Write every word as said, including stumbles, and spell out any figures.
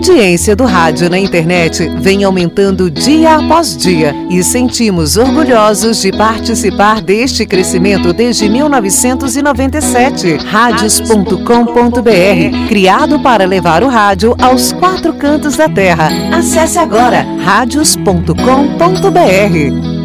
audiência do rádio na internet vem aumentando dia após dia e sentimos orgulhosos de participar deste crescimento desde mil novecentos e noventa e sete. Rádios ponto com ponto br, criado para levar o rádio aos quatro cantos da terra. Acesse agora rádios ponto com ponto br.